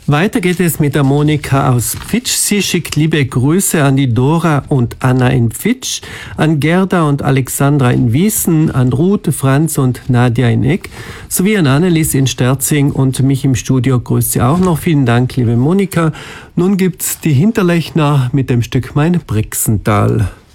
Weiter geht es mit der Monika aus Pfitsch. Sie schickt liebe Grüße an die Dora und Anna in Pfitsch, an Gerda und Alexandra in Wiesen, an Ruth, Franz und Nadja in Eck, sowie an Annelies in Sterzing und mich im Studio grüßt sie auch noch. Vielen Dank, liebe Monika. Nun gibt's die Hinterlechner mit dem Stück Mein Brixental.